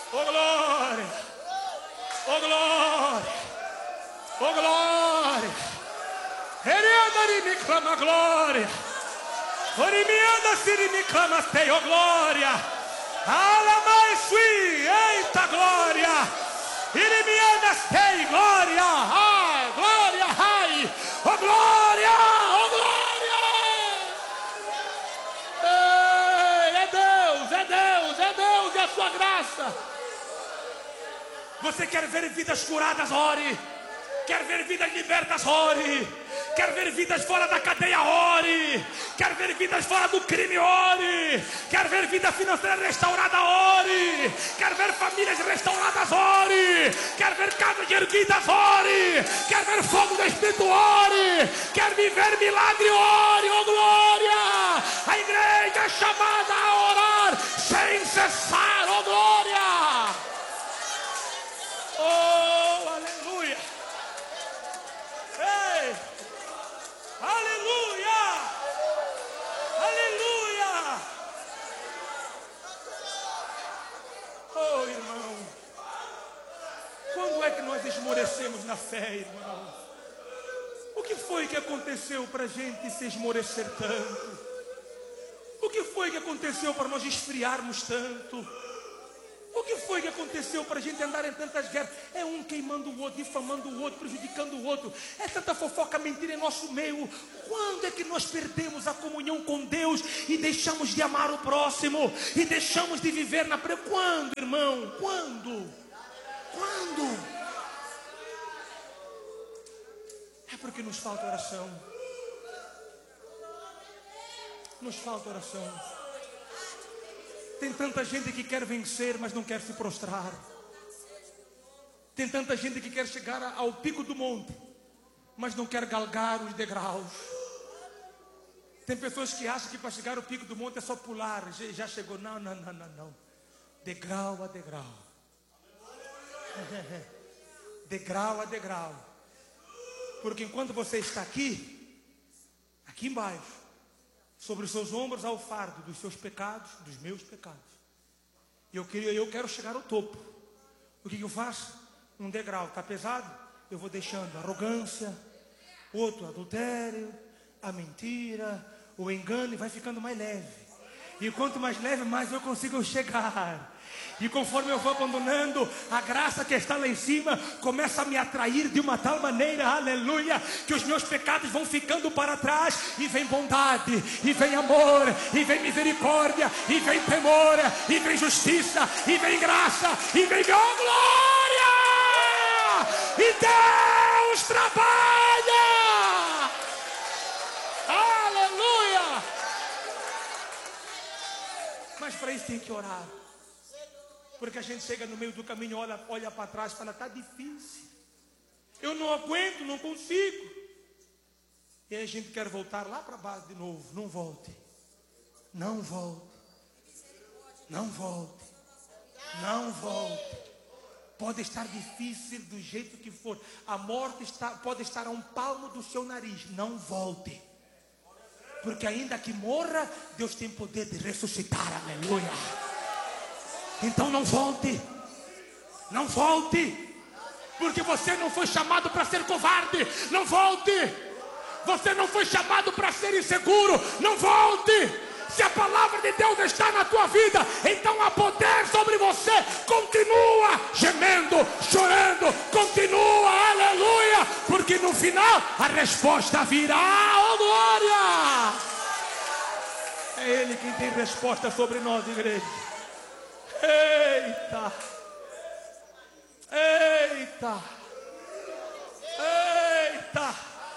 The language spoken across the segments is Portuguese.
Oh glória, oh glória, oh glória. Ele anda e me clama glória. Ori me anda se me clama sei, oh glória. Ala mais sui, eita glória. Ele me anda sei, glória. Ai, glória, ai. Oh glória, oh glória. Ei, é Deus, é Deus, é Deus e a sua graça. Você quer ver vidas curadas? Ore. Quer ver vidas libertas? Ore. Quer ver vidas fora da cadeia? Ore. Quer ver vidas fora do crime? Ore. Quer ver vida financeira restaurada? Ore. Quer ver famílias restauradas? Ore. Quer ver casas erguidas? Ore. Quer ver fogo do Espírito? Ore. Quer viver milagre? Ore. Oh glória. A igreja é chamada a orar sem cessar. Oh glória. Oh, aleluia. Ei, aleluia. Aleluia. Oh, irmão, quando é que nós esmorecemos na fé, irmão? O que foi que aconteceu para a gente se esmorecer tanto? O que foi que aconteceu para nós esfriarmos tanto? O que foi que aconteceu para a gente andar em tantas guerras? É um queimando o outro, difamando o outro, prejudicando o outro. É tanta fofoca, mentira em nosso meio. Quando é que nós perdemos a comunhão com Deus e deixamos de amar o próximo? E deixamos de viver na presença? Quando, irmão? Quando? Quando? É porque nos falta oração. Nos falta oração. Tem tanta gente que quer vencer, mas não quer se prostrar. Tem tanta gente que quer chegar ao pico do monte, mas não quer galgar os degraus. Tem pessoas que acham que para chegar ao pico do monte é só pular. Já chegou. Não, não, não, não, não. Degrau a degrau. Degrau a degrau. Porque enquanto você está aqui embaixo, sobre os seus ombros há o fardo dos seus pecados, dos meus pecados. E eu quero chegar ao topo. O que eu faço? Um degrau está pesado, eu vou deixando a arrogância, outro adultério, a mentira, o engano, e vai ficando mais leve. E quanto mais leve, mais eu consigo chegar. E conforme eu vou abandonando, a graça que está lá em cima começa a me atrair de uma tal maneira, aleluia, que os meus pecados vão ficando para trás. E vem bondade, e vem amor, e vem misericórdia, e vem temor, e vem justiça, e vem graça, e vem glória. E Deus trabalha. Aleluia. Mas para isso tem que orar. Porque a gente chega no meio do caminho, olha para trás e fala, está difícil. Eu não aguento, não consigo. E aí a gente quer voltar lá para baixo de novo. Não volte. Não volte. Não volte. Não volte. Pode estar difícil do jeito que for. A morte pode estar a um palmo do seu nariz. Não volte. Porque ainda que morra, Deus tem poder de ressuscitar. Aleluia. Então não volte. Não volte. Porque você não foi chamado para ser covarde. Não volte. Você não foi chamado para ser inseguro. Não volte. Se a palavra de Deus está na tua vida, então há poder sobre você. Continua gemendo, chorando. Continua, aleluia. Porque no final a resposta virá. Oh glória. É Ele quem tem resposta sobre nós, igreja. Eita. Eita. Eita.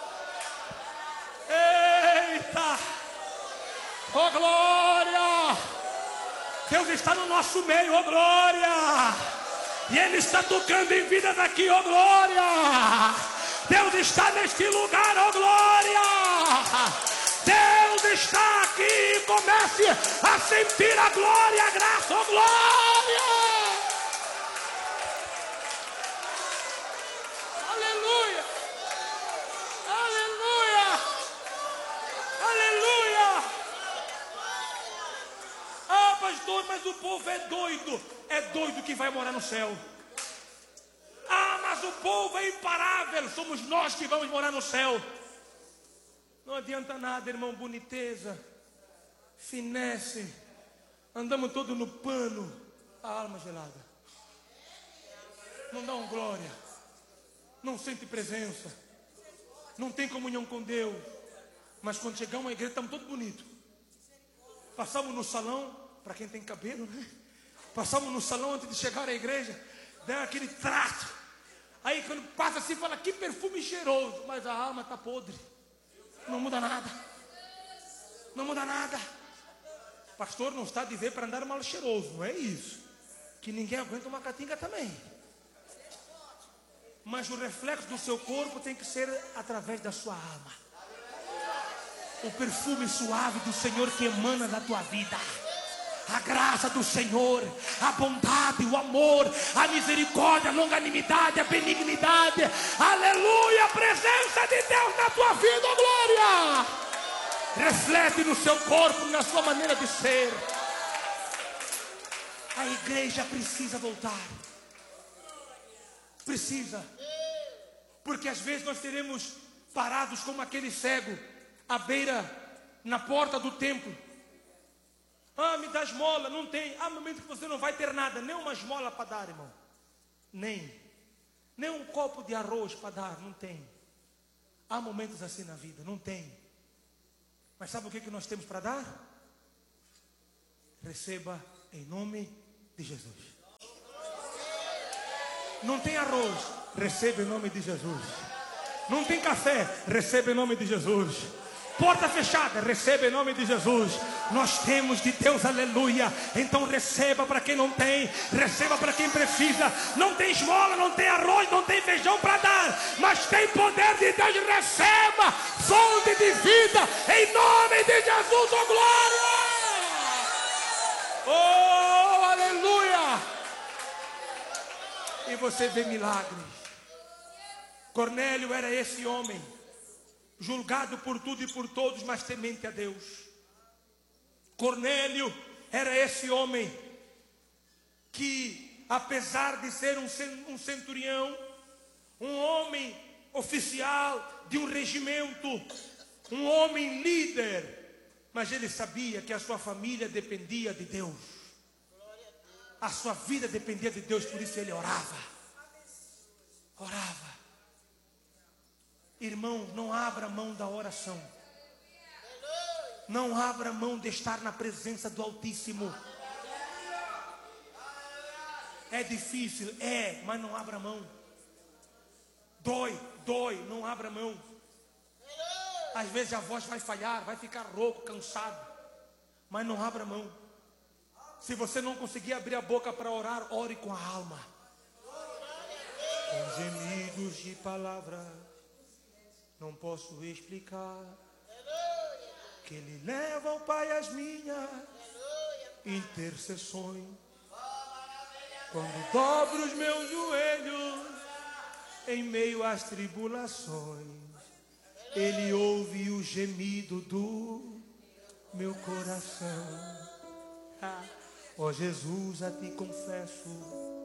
Eita. Oh glória. Deus está no nosso meio, oh glória. E Ele está tocando em vidas aqui, oh glória. Deus está neste lugar, oh glória. Deus está aqui. Comece a sentir a glória, a graça, oh glória. Aleluia. Aleluia. Aleluia. Ah, pastor, mas o povo é doido. É doido que vai morar no céu. Ah, mas o povo é imparável. Somos nós que vamos morar no céu. Não adianta nada, irmão, boniteza, finesse. Andamos todos no pano. A alma gelada. Não dá uma glória. Não sente presença. Não tem comunhão com Deus. Mas quando chegamos à igreja, estamos todos bonitos. Passamos no salão, para quem tem cabelo, né? Passamos no salão antes de chegar à igreja, dá aquele trato. Aí quando passa assim, fala, que perfume cheiroso. Mas a alma está podre. Não muda nada. Não muda nada. Pastor não está a dizer para andar mal cheiroso, não é isso. Que ninguém aguenta uma catinga também. Mas o reflexo do seu corpo tem que ser através da sua alma. O perfume suave do Senhor que emana da tua vida. A graça do Senhor, a bondade, o amor, a misericórdia, a longanimidade, a benignidade. Aleluia, a presença de Deus na tua vida, oh glória. Reflete no seu corpo, na sua maneira de ser. A igreja precisa voltar. Precisa. Porque às vezes nós seremos parados como aquele cego à beira, na porta do templo. Ah, me dá esmola, não tem. Há momentos que você não vai ter nada, nem uma esmola para dar, irmão. Nem um copo de arroz para dar, não tem. Há momentos assim na vida, não tem. Mas sabe o que nós temos para dar? Receba em nome de Jesus. Não tem arroz, receba em nome de Jesus. Não tem café, receba em nome de Jesus. Porta fechada, receba em nome de Jesus. Nós temos de Deus, aleluia. Então receba para quem não tem, receba para quem precisa. Não tem esmola, não tem arroz, não tem feijão para dar, mas tem poder de Deus. Receba fonte de vida em nome de Jesus, oh glória. Oh, aleluia. E você vê milagres. Cornélio era esse homem, julgado por tudo e por todos, mas temente a Deus. Cornélio era esse homem que, apesar de ser um centurião, um homem oficial de um regimento, um homem líder, mas ele sabia que a sua família dependia de Deus. A sua vida dependia de Deus, por isso ele orava. Orava. Irmão, não abra mão da oração. Não abra mão de estar na presença do Altíssimo. É difícil, mas não abra mão. Dói, não abra mão. Às vezes a voz vai falhar, vai ficar rouco, cansado, mas não abra mão. Se você não conseguir abrir a boca para orar, ore com a alma. Com gemidos de palavras não posso explicar, que Ele leva ao Pai as minhas intercessões. Quando dobro os meus joelhos em meio às tribulações, Ele ouve o gemido do meu coração. Ó Jesus, a ti confesso